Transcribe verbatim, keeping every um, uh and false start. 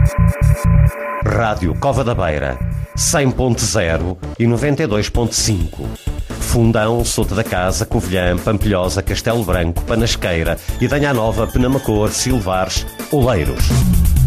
Rádio Cova da Beira, cem ponto zero e noventa e dois ponto cinco. Fundão, Souto da Casa, Covilhã, Pampilhosa, Castelo Branco, Panasqueira, Idanha Nova, Penamacor, Silvares, Oleiros.